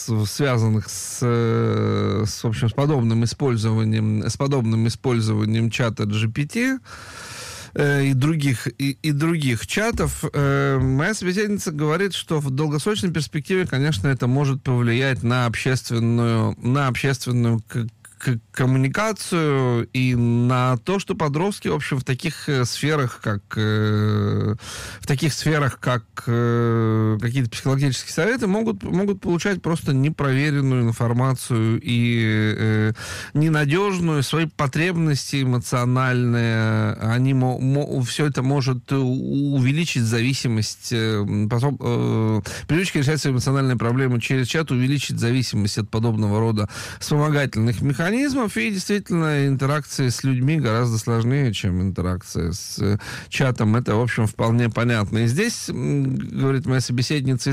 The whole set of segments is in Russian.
связанных в общем, с подобным использованием чата GPT и других чатов, моя собеседница говорит, что в долгосрочной перспективе, конечно, это может повлиять на общественную коммуникацию и на то, что подростки, в общем, в таких сферах, как какие-то психологические советы, могут получать просто непроверенную информацию и ненадежную, свои потребности эмоциональные. Все это может увеличить зависимость, привычка решать свои эмоциональные проблемы через чат, увеличить зависимость от подобного рода вспомогательных механизмов, и действительно интеракции с людьми гораздо сложнее, чем интеракция с чатом. Это, в общем, вполне понятно. И здесь, говорит моя собеседница,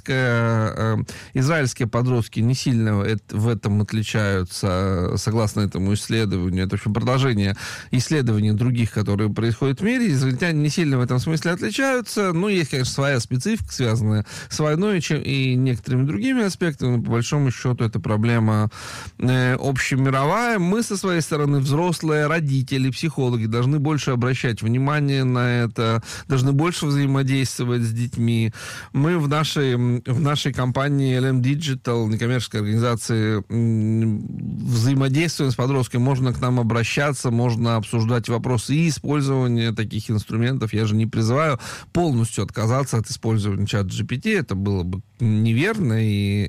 израильские подростки не сильно в этом отличаются, согласно этому исследованию. Это, в общем, продолжение исследований других, которые происходят в мире. Израильтяне не сильно в этом смысле отличаются. Ну, есть, конечно, своя специфика, связанная с войной и некоторыми другими аспектами, но по большому счету это проблема общемировая. Мы со своей стороны, взрослые, родители, психологи, должны больше обращать внимание на это, должны больше взаимодействовать с детьми. Мы в нашей компании LM Digital, некоммерческой организации, взаимодействуем с подростками. Можно к нам обращаться, можно обсуждать вопросы и использования таких инструментов. Я же не призываю полностью отказаться от использования чата GPT. Это было бы неверно и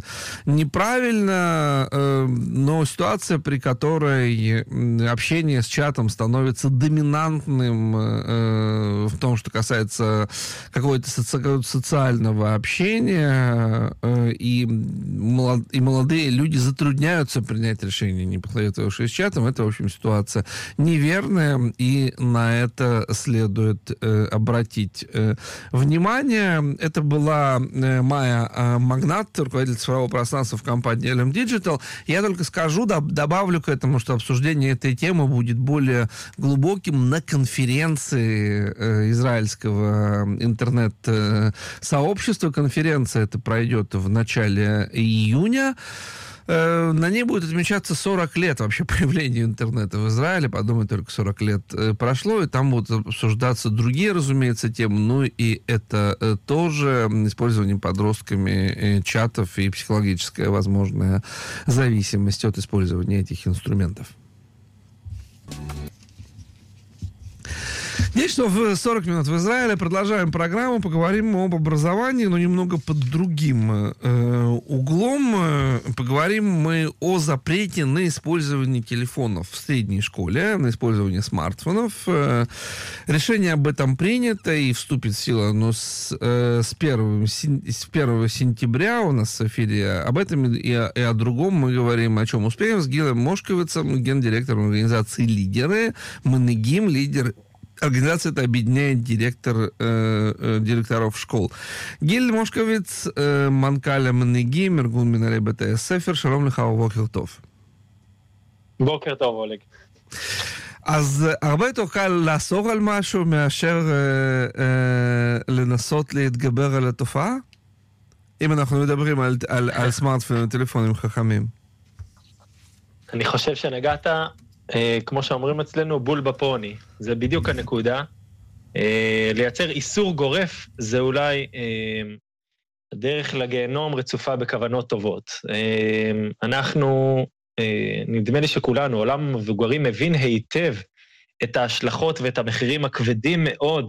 неправильно, но ситуация, при которой общение с чатом становится доминантным в том, что касается какого-то социального общения, и молодые люди затрудняются принять решение, не посоветовавшись с чатом, это, в общем, ситуация неверная, и на это следует обратить внимание. Это была Майя Магнат, руководитель цифрового пространства в компании LM Digital. Я только скажу, добавлю к этому, что обсуждение этой темы будет более глубоким на конференции израильского интернет-сообщества. Конференция эта пройдет в начале июня. На ней будет отмечаться 40 лет вообще появления интернета в Израиле. Подумай, только 40 лет прошло, и там будут обсуждаться другие, разумеется, темы. Ну и это тоже использование подростками чатов и психологическая возможная зависимость от использования этих инструментов. 10 часов 40 минут в Израиле. Продолжаем программу. Поговорим об образовании, но немного под другим углом. Поговорим мы о запрете на использование телефонов в средней школе, на использование смартфонов. Решение об этом принято и вступит в силу оно с 1 сентября. У нас в эфире об этом и о другом мы говорим, о чем успеем, с Гилом Мошковицем, гендиректором организации «Лидеры», Манегим, лидер. Организация это объединяет директоров школ. Гил Мошковиц, מנכ"ל מנהיגים, ארגון מנהלי בתי הספר, שלום לך ובוקר טוב. בוקר טוב, אולג. אז הרבה יותר קל לאסור על משהו מאשר לנסות להתגבר על התופעה? אם אנחנו מדברים על סמארטפונים וטלפונים חכמים. אני חושב שנגעת... כמו שאומרים אצלנו, בול בפוני. זה בדיוק הנקודה. לייצר איסור גורף, זה אולי דרך לגיהנום רצופה בכוונות טובות. אנחנו, נדמה לי שכולנו, עולם המבוגרים מבין היטב את ההשלכות ואת המחירים הכבדים מאוד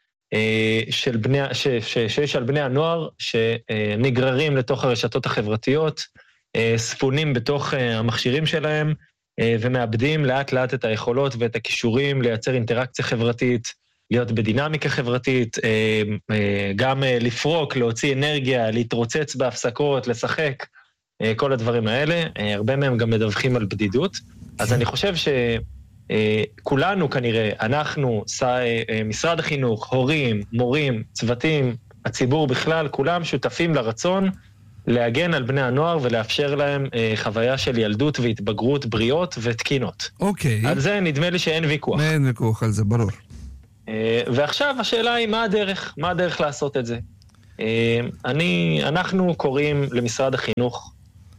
שיש על בני הנוער, שנגררים לתוך הרשתות החברתיות, ספונים בתוך המכשירים שלהם, ומאבדים לאט לאט את היכולות ואת הכישורים לייצר אינטראקציה חברתית, להיות בדינמיקה חברתית, גם לפרוק, להוציא אנרגיה, להתרוצץ בהפסקות, לשחק, כל הדברים האלה. הרבה מהם גם מדווחים על בדידות. אז אני חושב שכולנו כנראה, אנחנו, משרד החינוך, הורים, מורים, צוותים, הציבור בכלל, כולם שותפים לרצון להגן על בני הנוער ולאפשר להם חוויה של ילדות והתבגרות בריאות ותקינות. אוקיי. על זה נדמה לי שאין ויכוח. אין ויכוח על זה, ברור. ועכשיו השאלה היא מה הדרך לעשות את זה. אנחנו קוראים למשרד החינוך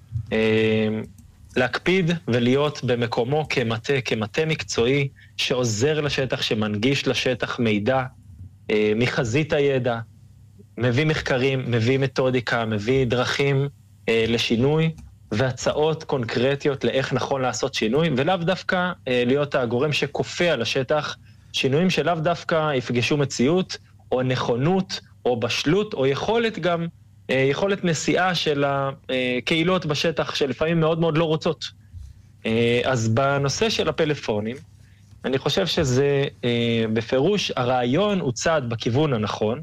להקפיד ולהיות במקומו כמטה מקצועי שעוזר לשטח, שמנגיש לשטח מידע מחזית הידע, מביא מחקרים, מביא מתודיקה, מביא דרכים לשינוי והצעות קונקרטיות לאיך נכון לעשות שינוי, ולאו דווקא להיות הגורם שכופה על השטח שינויים שלאו דווקא יפגשו מציאות או נכונות או בשלות או יכולת גם, יכולת נסיעה של הקהילות בשטח שלפעמים מאוד מאוד לא רוצות. אז בנושא של הפלאפונים, אני חושב שזה בפירוש הרעיון הוא צעד בכיוון הנכון,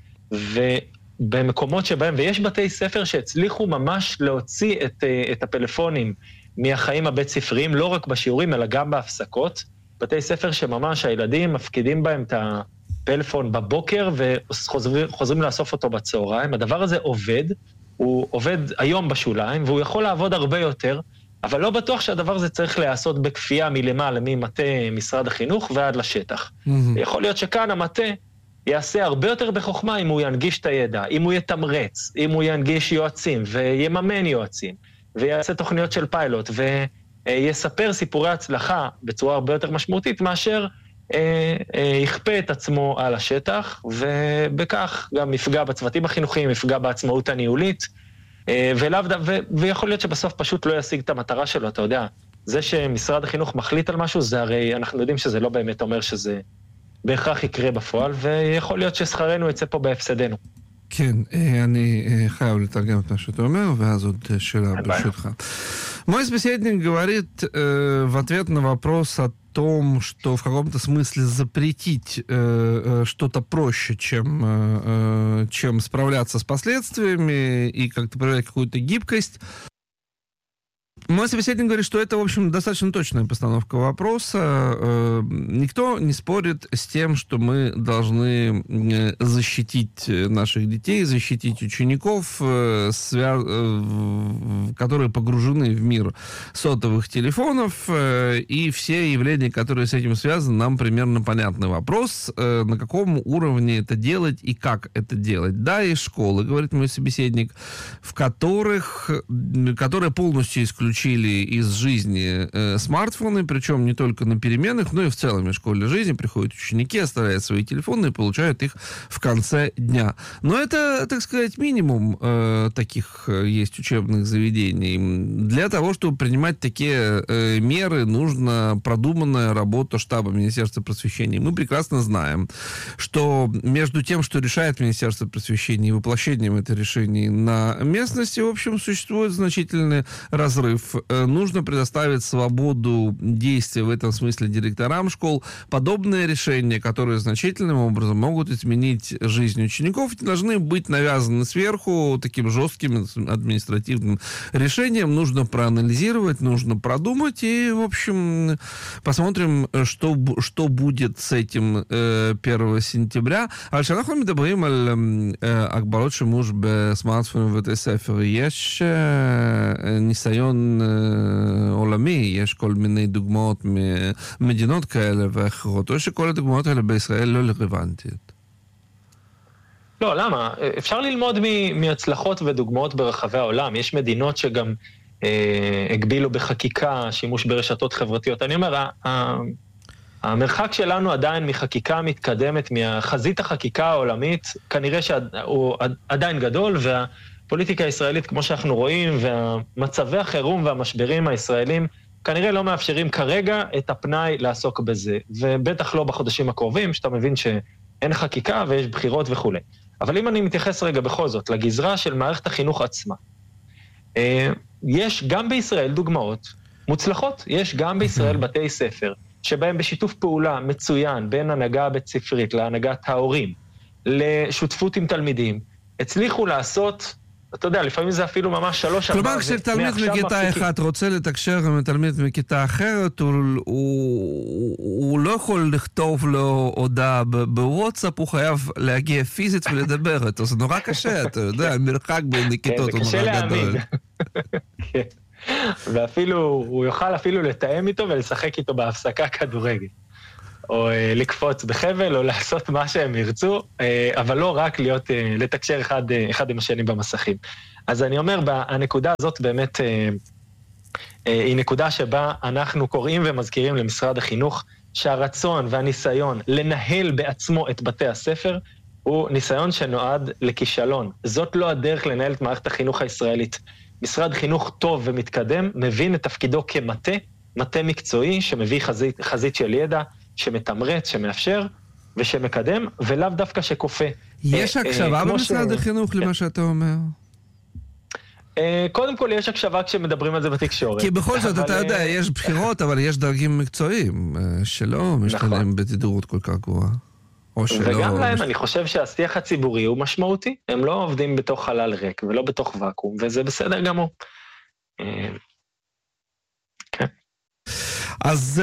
ובמקומות שבהם, ויש בתי ספר שהצליחו ממש להוציא את הפלאפונים מהחיים הבית ספריים, לא רק בשיעורים אלא גם בהפסקות, בתי ספר שממש הילדים מפקידים בהם את הפלאפון בבוקר וחוזרים לאסוף אותו בצהריים. הדבר הזה עובד, הוא עובד היום בשוליים והוא יכול לעבוד הרבה יותר, אבל לא בטוח שהדבר הזה צריך להיעשות בכפייה מלמעלה, ממטה משרד החינוך ועד לשטח. יכול להיות שכאן המטה יעשה הרבה יותר בחוכמה אם הוא ינגיש את הידע, אם הוא יתמרץ, אם הוא ינגיש יועצים ויממן יועצים, ויעשה תוכניות של פיילוט ויספר סיפורי הצלחה בצורה הרבה יותר משמעותית מאשר יכפה את עצמו על השטח, ובכך גם יפגע בצוותים החינוכיים, יפגע בעצמאות הניהולית, ויכול להיות שבסוף פשוט לא ישיג את המטרה שלו, אתה יודע. זה שמשרד החינוך מחליט על משהו, זה הרי אנחנו יודעים שזה לא באמת אומר שזה בהכרח יקרה בפועל, ויכול להיות ששכרנו יצא פה בהפסדנו. כן, אני חייב לתרגם את מה שאתה אומר, ואז עוד שאלה ברשותך. Мой собеседник говорит в ответ на вопрос о том, что в каком-то смысле запретить что-то проще, чем справляться с последствиями и как-то проявлять какую-то гибкость. Мой собеседник говорит, что это, в общем, достаточно точная постановка вопроса. Никто не спорит с тем, что мы должны защитить наших детей, защитить учеников, которые погружены в мир сотовых телефонов, и все явления, которые с этим связаны, нам примерно понятны. Вопрос, на каком уровне это делать и как это делать. Да, есть школы, говорит мой собеседник, которые полностью исключили из жизни смартфоны, причем не только на переменах, но и в целом в школьной жизни приходят ученики, оставляют свои телефоны и получают их в конце дня. Но это, так сказать, минимум таких есть учебных заведений. Для того, чтобы принимать такие меры, нужна продуманная работа штаба Министерства просвещения. Мы прекрасно знаем, что между тем, что решает Министерство просвещения, и воплощением это решений на местности, в общем, существует значительный разрыв. Нужно предоставить свободу действия в этом смысле директорам школ. Подобные решения, которые значительным образом могут изменить жизнь учеников, не должны быть навязаны сверху таким жестким административным решением. Нужно проанализировать, нужно продумать и, в общем, посмотрим, что будет с этим 1 сентября. אבל כשאנחנו מדברים על הגבלות שימוש בסמארטפונים ובתי ספר, יש ניסיון עולמי, יש כל מיני דוגמאות ממדינות כאלה ואחרות, או שכל הדוגמאות האלה בישראל לא רלוונטיות? לא, למה? אפשר ללמוד מהצלחות ודוגמאות ברחבי העולם. יש מדינות שגם הגבילו בחקיקה שימוש ברשתות חברתיות. אני אומר, המרחק שלנו עדיין מחקיקה מתקדמת, מהחזית החקיקה העולמית, כנראה שהוא עדיין גדול, והפוליטיקה הישראלית, כמו שאנחנו רואים, והמצבי החירום והמשברים הישראלים, כנראה לא מאפשרים כרגע את הפנאי לעסוק בזה, ובטח לא בחודשים הקרובים, שאתה מבין שאין חקיקה ויש בחירות וכו'. אבל אם אני מתייחס רגע בכל זאת לגזרה של מערכת החינוך עצמה, יש גם בישראל דוגמאות מוצלחות, יש גם בישראל בתי ספר, שבהם בשיתוף פעולה מצוין בין הנהגה בית ספרית להנהגת ההורים, לשותפות עם תלמידים, הצליחו לעשות, אתה יודע, לפעמים זה אפילו ממש 3-4. כלומר, כשתלמיד מכיתה אחת רוצה לתקשר עם תלמיד מכיתה אחרת, הוא לא יכול לכתוב לו הודעה בוואטסאפ, הוא חייב להגיע פיזית ולדבר איתו. זה נורא קשה, אתה יודע, המרחק בין נקיטות הוא נורא גדול. כן. ואפילו, הוא יוכל אפילו לתאם איתו ולשחק איתו בהפסקה כדורגל. או לקפוץ בחבל, או לעשות מה שהם ירצו, אבל לא רק לתקשר אחד עם השני במסכים. אז אני אומר, הנקודה הזאת באמת היא נקודה שבה אנחנו קוראים ומזכירים למשרד החינוך, שהרצון והניסיון לנהל בעצמו את בתי הספר, הוא ניסיון שנועד לכישלון. זאת לא הדרך לנהל את מערכת החינוך הישראלית. משרד חינוך טוב ומתקדם, מבין את תפקידו מטה מקצועי, שמביא חזית של ידע, שמתמרץ, שמאפשר, ושמקדם, ולאו דווקא שכופה. יש הקשבה במשרד החינוך למה שאתה אומר? קודם כל, יש הקשבה כשמדברים על זה בתקשורת. כי בכל זאת, אתה יודע, יש בחירות, אבל יש דרגים מקצועיים, שלא משתלם בתדירות כל כך גבוהה. וגם להם, אני חושב שהשיח הציבורי הוא משמעותי. הם לא עובדים בתוך חלל ריק, ולא בתוך ואקום, וזה בסדר גמור. כן. אז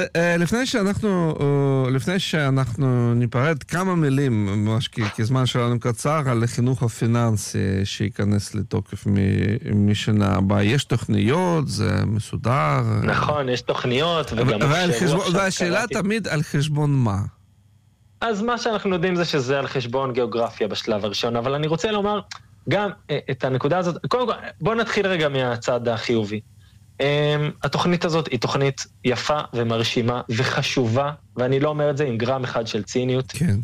לפני שאנחנו ניפרד, כמה מילים, ממש כי זמן שלנו קצר, על החינוך הפיננסי שייכנס לתוקף משנה הבאה. יש תוכניות, זה מסודר. נכון, יש תוכניות, וגם והשאלה תמיד על חשבון מה? אז מה שאנחנו יודעים זה שזה על חשבון גיאוגרפיה בשלב הראשון, אבל אני רוצה לומר גם את הנקודה הזאת, קודם כל, בואו נתחיל רגע מהצד החיובי. התוכנית הזאת היא תוכנית יפה ומרשימה וחשובה, ואני לא אומר את זה עם גרם אחד של ציניות. כן.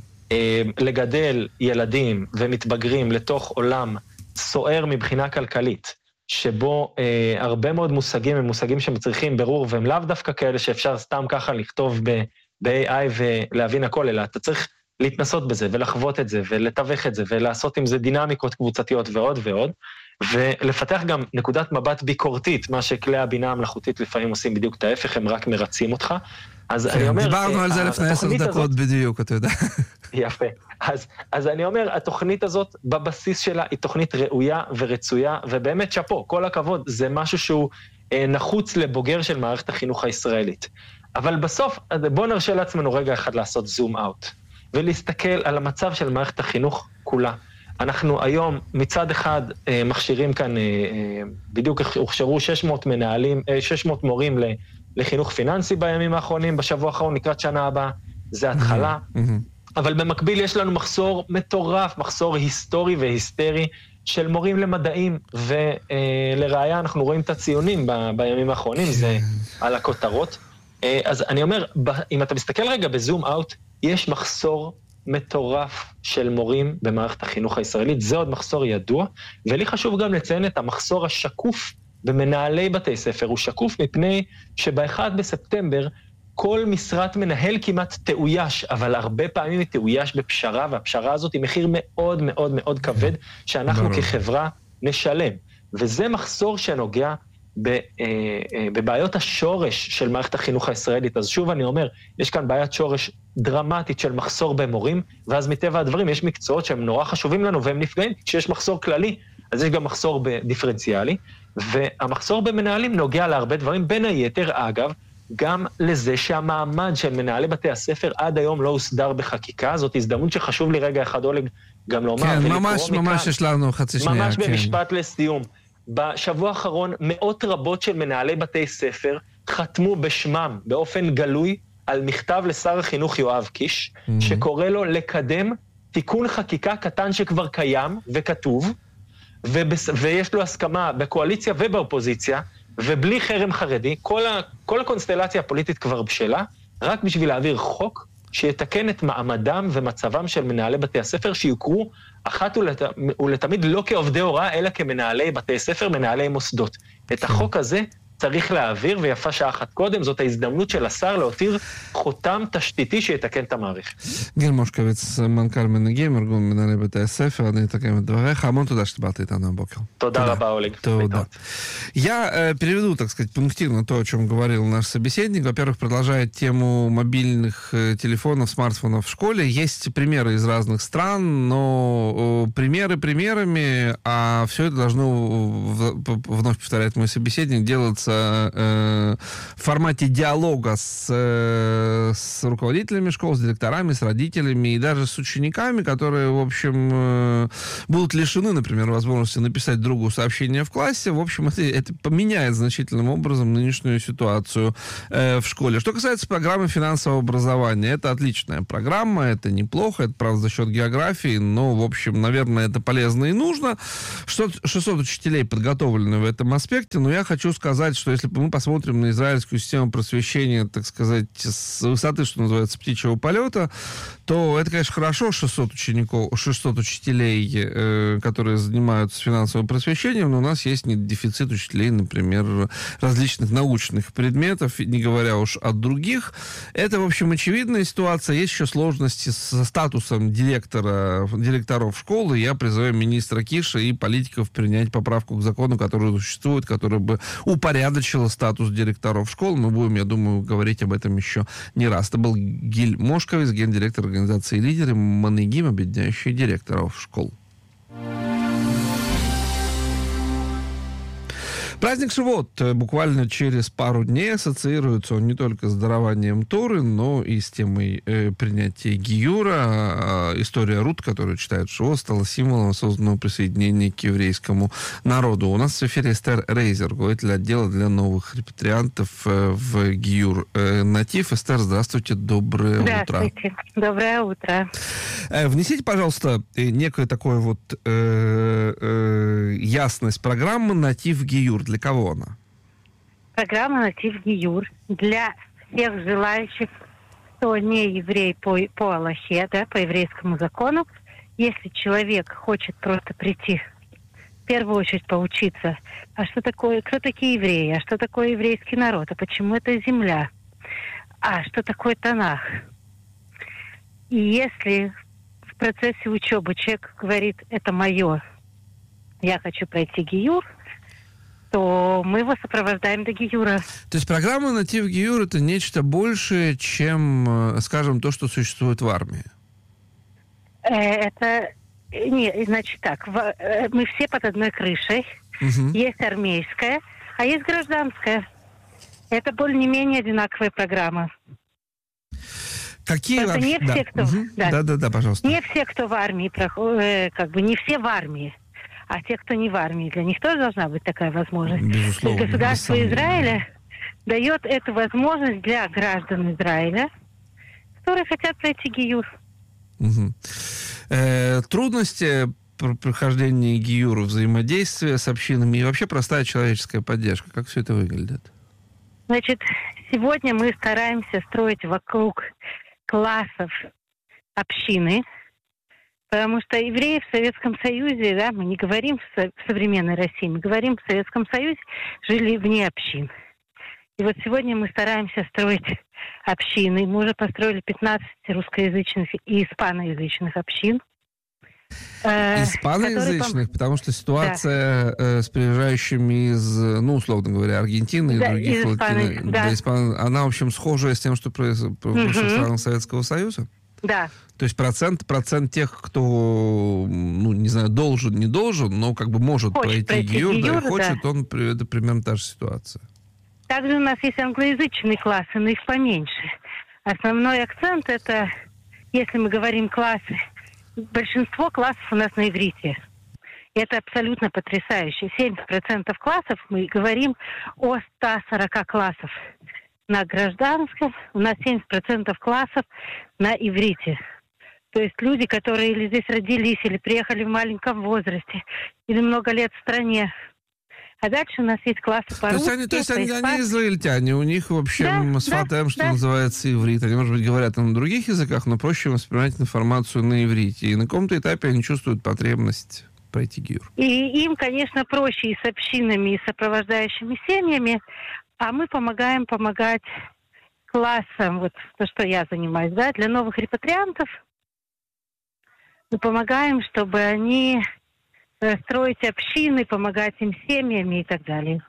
לגדל ילדים ומתבגרים לתוך עולם סוער מבחינה כלכלית, שבו הרבה מאוד מושגים הם מושגים שמצריכים ברור, והם לאו דווקא כאלה שאפשר סתם ככה לכתוב ב-AI ולהבין הכל, אלא אתה צריך להתנסות בזה ולחוות את זה ולתווך את זה ולעשות עם זה דינמיקות קבוצתיות ועוד ועוד, ולפתח גם נקודת מבט ביקורתית, מה שכלי הבינה המלאכותית לפעמים עושים בדיוק את ההפך, הם רק מרצים אותך. אז אני אומר... דיברנו על זה לפני 10 דקות בדיוק, אתה יודע. יפה. אז אני אומר, התוכנית הזאת בבסיס שלה היא תוכנית ראויה ורצויה, ובאמת שפו, כל הכבוד, זה משהו שהוא נחוץ לבוגר של מערכת החינוך הישראלית. אבל בסוף, בואו נרשה לעצמנו רגע אחד לעשות זום אאוט, ולהסתכל על המצב של מערכת החינוך כולה. אנחנו היום מצד אחד מכשירים כאן, בדיוק הוכשרו 600 מורים לחינוך פיננסי בימים האחרונים, בשבוע האחרון לקראת שנה הבאה, זה התחלה. אבל במקביל יש לנו מחסור מטורף, מחסור היסטורי והיסטרי של מורים למדעים, ולראיה אנחנו רואים את הציונים בימים האחרונים, זה על הכותרות. אז אני אומר, אם אתה מסתכל רגע בזום אאוט, יש מחסור מטורף של מורים במערכת החינוך הישראלית, זה עוד מחסור ידוע, ולי חשוב גם לציין את המחסור השקוף במנהלי בתי ספר, הוא שקוף מפני שב-1 בספטמבר כל משרת מנהל כמעט תאויש, אבל הרבה פעמים היא תאויש בפשרה, והפשרה הזאת היא מחיר מאוד מאוד מאוד כבד, שאנחנו כחברה נשלם. וזה מחסור שנוגע בבעיות השורש של מערכת החינוך הישראלית. אז שוב אני אומר, יש כאן בעיית שורש דרמטית של מחסור במורים, ואז מטבע הדברים יש מקצועות שהם נורא חשובים לנו, והם נפגעים. כשיש מחסור כללי, אז יש גם מחסור דיפרנציאלי, והמחסור במנהלים נוגע להרבה דברים, בין היתר אגב, גם לזה שהמעמד של מנהלי בתי הספר עד היום לא הוסדר בחקיקה, זאת הזדמנות שחשוב לי רגע אחד אולג גם לומר. כן, ממש יש לנו חצי שנייה. ממש במשפט לסיום. בשבוע האחרון מאות רבות של מנהלי בתי ספר חתמו בשמם באופן גלוי על מכתב לשר החינוך יואב קיש, שקורא לו לקדם תיקון חקיקה קטן שכבר קיים וכתוב, ויש לו הסכמה בקואליציה ובאופוזיציה, ובלי חרם חרדי, כל הקונסטלציה הפוליטית כבר בשלה, רק בשביל להעביר חוק שיתקן את מעמדם ומצבם של מנהלי בתי הספר, שיוכרו אחת ולתמיד לא כעובדי הוראה, אלא כמנהלי בתי ספר, מנהלי מוסדות. את החוק הזה צריך להעביר, ויפה שעה אחת קודם, זאת ההזדמנות של השר להותיר חותם תשתיתי שיתקן את המערכת. גיל מושקוביץ, מנכ"ל מנהיגים, ארגון מנהלי בתי הספר, אני אתקן את דבריך. המון תודה שדיברת איתנו הבוקר. תודה рада, Олег. Туда. Я переведу, так сказать, пунктирно то, о чем говорил наш собеседник. Во-первых, продолжая тему мобильных телефонов, смартфонов в школе. Есть примеры из разных стран, но примеры примерами, а все это должно, вновь повторяет мой собеседник, делаться в формате диалога с руководителями школ, с директорами, с родителями и даже с учениками, которые, в общем, будут лишены, например, возможности написать другу сообщение в классе. В общем, это поменяет значительным образом нынешнюю ситуацию в школе. Что касается программы финансового образования, это отличная программа, это неплохо, это, правда, за счет географии, но, в общем, наверное, это полезно и нужно. 600 учителей подготовлены в этом аспекте, но я хочу сказать, что если мы посмотрим на израильскую систему просвещения, так сказать, с высоты, что называется, птичьего полета, то это, конечно, хорошо, 600 учителей, которые занимаются финансовым просвещением, но у нас есть дефицит учителей, например, различных научных предметов, не говоря уж о других. Это, в общем, очевидная ситуация. Есть еще сложности со статусом директоров школы. Я призываю министра Киша и политиков принять поправку к закону, который существует, который бы упорядочила статус директоров школ. Мы будем, я думаю, говорить об этом еще не раз. Это был Гиль Мошковец, гендиректор организации «Лидеры», Манегим, объединяющий директоров школ. Праздник Шивот буквально через пару дней ассоциируется он не только с дарованием Торы, но и с темой принятия Гиюра. История Рут, которую читают Шивот, стала символом осознанного присоединения к еврейскому народу. У нас в эфире Эстер Рейзер, руководитель отдела для новых репатриантов в Гиюр Натив. Эстер, здравствуйте, доброе утро. Здравствуйте, доброе утро. Внесите, пожалуйста, некую такую вот ясность программы Натив Гиюр. Для кого она? Программа «Натив Гиюр» для всех желающих, кто не еврей по Аллахе, да, по еврейскому закону. Если человек хочет просто прийти, в первую очередь поучиться, а что такое, кто такие евреи, а что такое еврейский народ, а почему это земля, а что такое Танах. И если в процессе учебы человек говорит, это мое, я хочу пройти Гиюр, то мы его сопровождаем до Гиюра. То есть программа «Натив Гиюр» — это нечто большее, чем, скажем, то, что существует в армии? Значит так, мы все под одной крышей. Угу. Есть армейская, а есть гражданская. Это более-менее одинаковая программа. Какие вообще? Не все, кто... Угу. Да, пожалуйста. Не все, кто в армии проходит, не все в армии. А те, кто не в армии, для них тоже должна быть такая возможность. Безусловно. Государство Израиля дает эту возможность для граждан Израиля, которые хотят пройти Гиюр. Угу. Трудности прохождения Гиюра, взаимодействия с общинами и вообще простая человеческая поддержка. Как все это выглядит? Значит, сегодня мы стараемся строить вокруг классов общины, потому что евреи в Советском Союзе, да, мы не говорим в современной России, мы говорим в Советском Союзе, жили вне общин. И вот сегодня мы стараемся строить общины. Мы уже построили 15 русскоязычных и испаноязычных общин. Испаноязычных, потому что ситуация с приезжающими из, условно говоря, Аргентины и других она, в общем, схожая с тем, что происходит в странах Советского Союза? Да. То есть процент тех, кто, не знаю, должен, не должен, но как бы может пройти Гиюр, да, и хочет, да. Это примерно та же ситуация. Также у нас есть англоязычные классы, но их поменьше. Основной акцент это, если мы говорим классы, большинство классов у нас на иврите. Это абсолютно потрясающе. 70% классов, мы говорим о 140 классов. На гражданском у нас 70% классов на иврите. То есть люди, которые или здесь родились, или приехали в маленьком возрасте, или много лет в стране. А дальше у нас есть классы по-русски. То есть они израильтяне, у них, в общем, сфатем, что называется, иврит. Они, может быть, говорят на других языках, но проще воспринимать информацию на иврите. И на каком-то этапе они чувствуют потребность пройти Гиюр. И им, конечно, проще и с общинами, и с сопровождающими семьями, а мы помогать классам, вот то, что я занимаюсь, да, для новых репатриантов. Мы помогаем, чтобы они строить общины, помогать им семьями и так далее.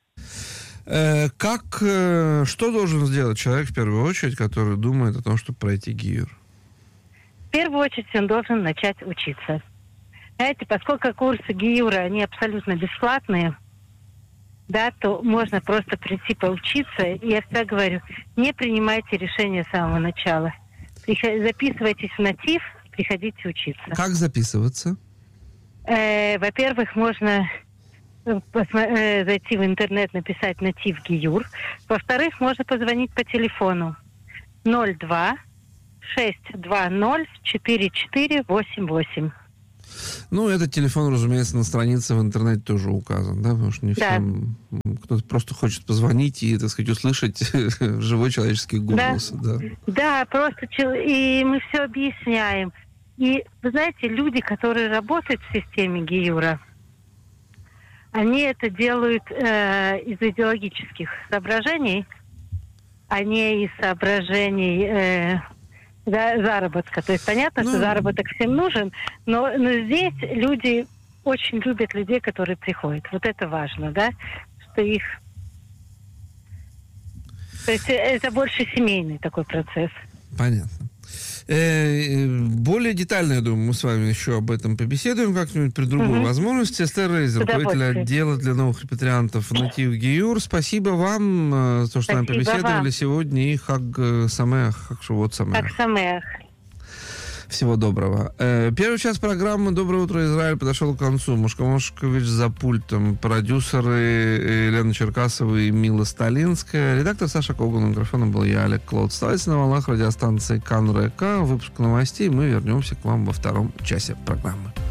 Что должен сделать человек в первую очередь, который думает о том, чтобы пройти Гиюр? В первую очередь он должен начать учиться. Знаете, поскольку курсы Гиюра, они абсолютно бесплатные, да, то можно просто прийти поучиться. И я всегда говорю, не принимайте решения с самого начала. Записывайтесь в натив, приходите учиться. Как записываться? Во-первых, можно зайти в интернет, написать «Натив Гиюр». Во-вторых, можно позвонить по телефону 02-620-4488. Ну, этот телефон, разумеется, на странице в интернете тоже указан, да, потому что не всем кто-то просто хочет позвонить и, так сказать, услышать живой человеческий голос. Да, да, просто и мы все объясняем. И, вы знаете, люди, которые работают в системе Гиюра, они это делают из идеологических соображений, а не из соображений заработка. То есть понятно, что заработок всем нужен, но здесь люди очень любят людей, которые приходят. Вот это важно, да, что их... То есть это больше семейный такой процесс. Понятно. Более детально, я думаю, мы с вами еще об этом побеседуем как-нибудь при другой возможности. Эстер Рейзер, руководитель отдела для новых репатриантов «Натив Гиюр». Спасибо вам за то, что с нами побеседовали сегодня. И хаг самеах, хаг шавуот самеах. Хаг самеах. Всего доброго. Первый час программы «Доброе утро, Израиль» подошел к концу. Мушка Мошкович за пультом. Продюсеры Елена Черкасова и Мила Сталинская. Редактор Саша Коган. Микрофоном был я, Олег Клод. Оставайтесь на волнах радиостанции КАН-РК. Выпуск новостей. Мы вернемся к вам во втором часе программы.